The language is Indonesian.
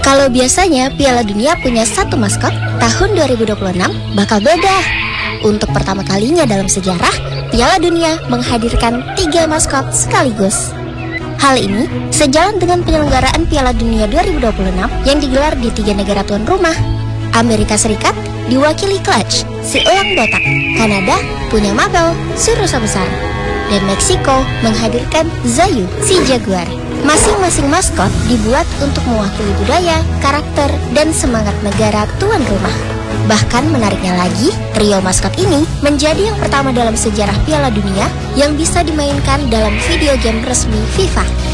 Kalau biasanya Piala Dunia punya satu maskot, tahun 2026 bakal beda. Untuk pertama kalinya dalam sejarah, Piala Dunia menghadirkan 3 maskot sekaligus. Hal ini sejalan dengan penyelenggaraan Piala Dunia 2026 yang digelar di 3 negara tuan rumah. Amerika Serikat diwakili Clutch, si elang botak. Kanada punya Mabel, si rusa besar. Dan Meksiko menghadirkan Zayu, si jaguar. Masing-masing maskot dibuat untuk mewakili budaya, karakter, dan semangat negara tuan rumah. Bahkan menariknya lagi, trio maskot ini menjadi yang pertama dalam sejarah Piala Dunia yang bisa dimainkan dalam video game resmi FIFA.